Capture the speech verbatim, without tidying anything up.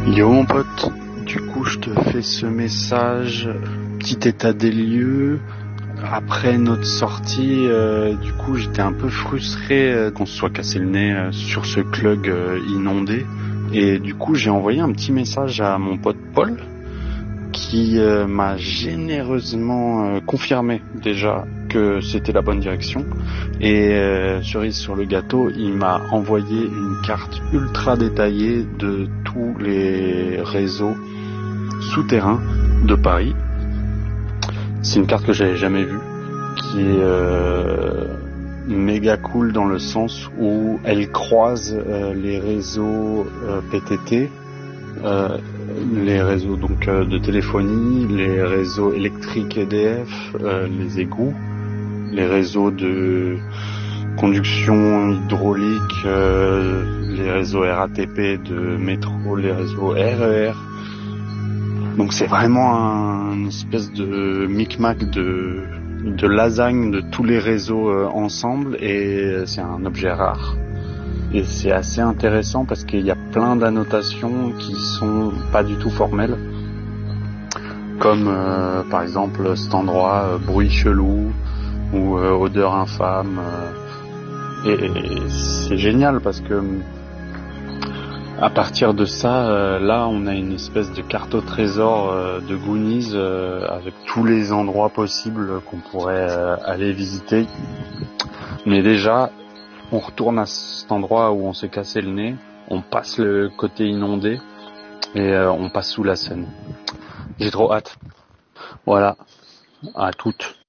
Yo mon pote, du coup je te fais ce message, petit état des lieux. Après notre sortie, euh, du coup j'étais un peu frustré euh, qu'on se soit cassé le nez euh, sur ce club euh, inondé. Et du coup j'ai envoyé un petit message à mon pote Paul, qui euh, m'a généreusement euh, confirmé déjà que c'était la bonne direction. Et euh, cerise sur le gâteau, il m'a envoyé une carte ultra détaillée de tous les réseaux souterrains de Paris. C'est une carte que j'avais jamais vue, qui est euh, méga cool dans le sens où elle croise euh, les réseaux euh, P T T, euh, les réseaux donc euh, de téléphonie, les réseaux électriques E D F, euh, les égouts, les réseaux de conduction hydraulique, euh, les réseaux R A T P de métro, les réseaux R E R. Donc c'est vraiment un, une espèce de micmac de, de lasagne de tous les réseaux euh, ensemble, et c'est un objet rare. Et c'est assez intéressant parce qu'il y a plein d'annotations qui sont pas du tout formelles. Comme euh, par exemple cet endroit, euh, bruit chelou ou euh, odeur infâme. Euh, et, et c'est génial parce que à partir de ça, euh, là on a une espèce de carte au trésor euh, de Goonies euh, avec tous les endroits possibles qu'on pourrait euh, aller visiter. Mais déjà, on retourne à cet endroit où on s'est cassé le nez, on passe le côté inondé et euh, on passe sous la Seine. J'ai trop hâte. Voilà, à toutes.